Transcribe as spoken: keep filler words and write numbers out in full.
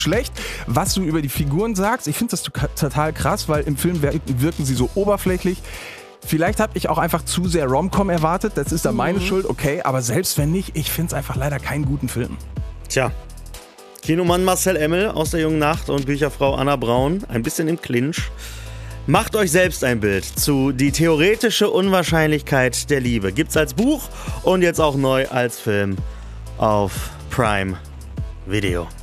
schlecht, was du über die Figuren sagst. Ich finde das total krass, weil im Film wirken sie so oberflächlich. Vielleicht habe ich auch einfach zu sehr Rom-Com erwartet, das ist dann meine mhm. Schuld, okay, aber selbst wenn nicht, ich finde es einfach leider keinen guten Film. Tja, Kinomann Marcel Emmel aus der Jungen Nacht und Bücherfrau Anna Braun, ein bisschen im Clinch. Macht euch selbst ein Bild zu Die theoretische Unwahrscheinlichkeit der Liebe. Gibt's als Buch und jetzt auch neu als Film auf Prime Video.